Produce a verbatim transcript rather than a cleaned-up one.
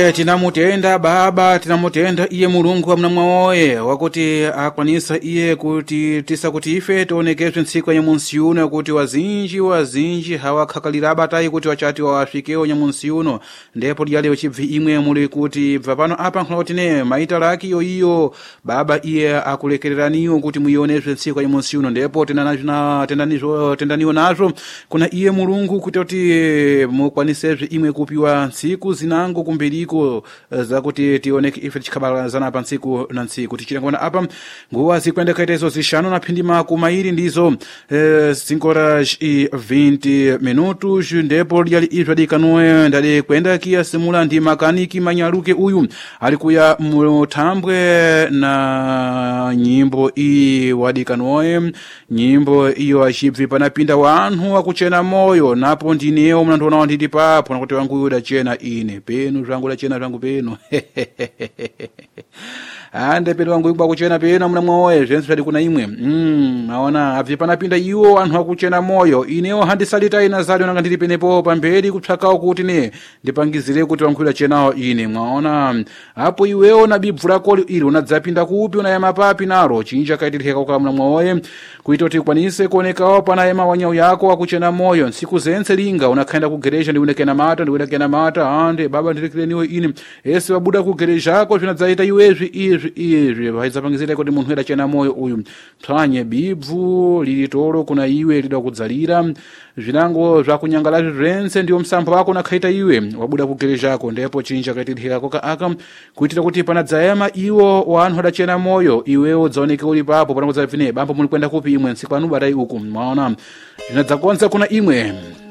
Tinamutenda baba, tinamutenda iye mulungu wa mnamwaoye wakuti akwanisa iye kuti tisa kuti ife tionekezwe ntsiku ya munsi uno kuti wazinji wazinji hawakhakalira batai kuti wachati wafikewo nyamunsi uno ndipo lyale chibvi imwe muli kuti vapano apa nkhotine maita laki yo iyo baba iye akulekereraniyo kuti muionezwe ntsiku ya munsi uno ndipo tenana tendanizo tendaniyo nazo kuna iye mulungu kuti kuti mukwanisezwe imwe kupiwa ntsiku zinango kumbiriko za kuti tioneke ife chikhabalazana pa ntsiku na ntsiku tichilengwana apa nguwa zikwenda kaitezo zishano na phindi makumairi ndizo eh, cinco horas e vinte minutos ndipo lyali izwa dikanoe ndali kwenda kia simula ndi makaniki manyaluke uyu alikuya mutambwe na nyimbo iyi wadikanoe nyimbo iyo achibvi panapinda wanthu akuchena moyo napo ndinewo mnandiona wanditi papo nakuti wangu yuda chena ine penu zvangu la chena zvangu penu ande penu wangu yubwa kuchena penu mna mwoye zvensu zvadi kuna imwe mm, naona abvi panapinda iwo anthu akuchena moyo inewo handisalita ina zali unanga ndili penepo pamberi kutsvakawo kuti ne ndipangizire kuti wankhulira chenawo ine mwaona apo iwewo na bibvu lako ili unadzapinda kupi unayama papi nalo chinja kaitirika kwa mna mwoye kuita kuti kwanise kuonekawo panayema wanyau yako akuchena moyo nsiku zense linga unakhaenda kugereja ndiunekena mata ndiunekena mata ande baba ndirekireniwo ine ese wabuda kugereja ako zvinadzaita iwezvi izvi izvi vaizapangizira kuti munthu eda chena moyo uyu tsanye bibvu lilitolo kuna iwe lida kudzalira zvinango zvakunyangala zvense ndiwo msampha wako unakhaita iwe wabuda kugereja ako ndipo chinja kaitirika koka aka kuitira kuti panadzayama iwo wanthu adachena moyo iwewo dzaoneke uli papo panango dzavine bambo muli kwenda kupi imwe nsiku anu batai uku maona zvinadzakonza kuna imwe